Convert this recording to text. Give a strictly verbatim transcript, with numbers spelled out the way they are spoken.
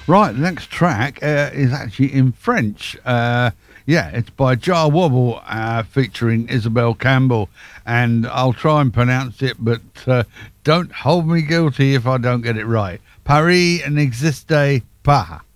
Right, the next track uh, is actually in French. Uh, yeah, it's by Jah Wobble uh, featuring Isabel Campbell. And I'll try and pronounce it, but uh, don't hold me guilty if I don't get it right. Paris n'existe pas.